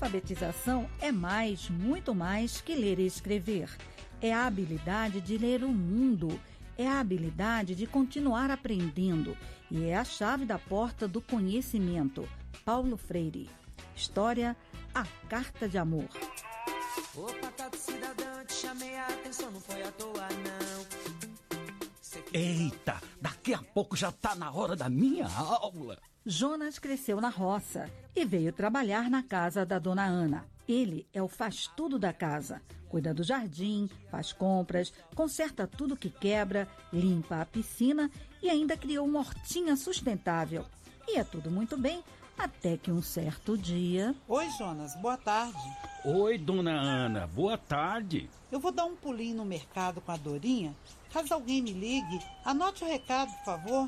alfabetização é mais, muito mais que ler e escrever. É a habilidade de ler o mundo, é a habilidade de continuar aprendendo e é a chave da porta do conhecimento. Paulo Freire. História, a carta de amor. Opa, Tato cidadão, te chamei a atenção, não foi à toa não. Eita, daqui a pouco já tá na hora da minha aula. Jonas cresceu na roça e veio trabalhar na casa da dona Ana. Ele é o faz-tudo da casa. Cuida do jardim, faz compras, conserta tudo que quebra, limpa a piscina e ainda criou uma hortinha sustentável. E é tudo muito bem, até que um certo dia... Oi, Jonas, boa tarde. Oi, dona Ana, boa tarde. Eu vou dar um pulinho no mercado com a Dorinha. Caso alguém me ligue, anote o recado, por favor.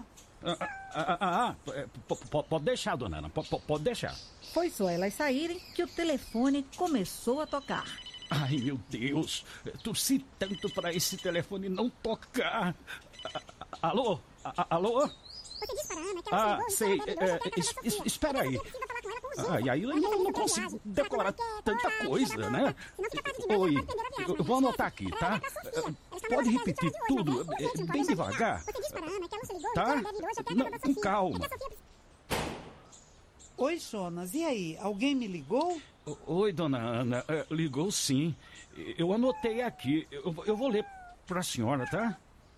Pode deixar, dona Ana, pode deixar. Foi só elas saírem que o telefone começou a tocar. Ai, meu Deus, torci tanto para esse telefone não tocar. Alô? Alô? Você disse para a Ana que ela sei, espera aí. E aí eu não consigo decorar tanta coisa, né? Oi, eu vou anotar aqui, tá? Pode repetir tudo, bem devagar. Você disse para a Ana que ela se ligou tá? e que ela deve ir hoje até a casa da Com Sofia. calma. É que a Sofia... Oi, Jonas, e aí? Alguém me ligou? Oi, dona Ana, ligou sim. Eu anotei aqui, eu vou ler para a senhora, tá?